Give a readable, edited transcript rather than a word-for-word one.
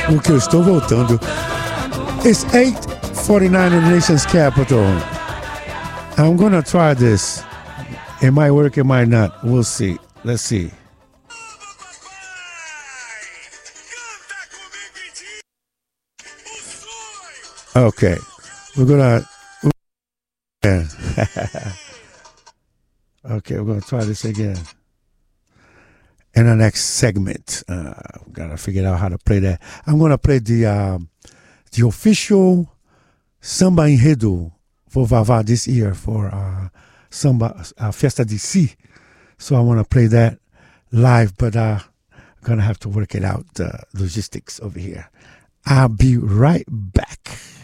O que eu estou voltando. It's 8:49 in the nation's capital. I'm gonna try this. It might work, it might not. We'll see. Let's see. Okay. We're gonna... Okay, we're gonna try this again. In the next segment, gotta figure out how to play that. I'm gonna play the official Samba Enredo for Vavá this year for Samba Fiesta DC. So I want to play that live, but I'm gonna have to work it out, the logistics over here. I'll be right back.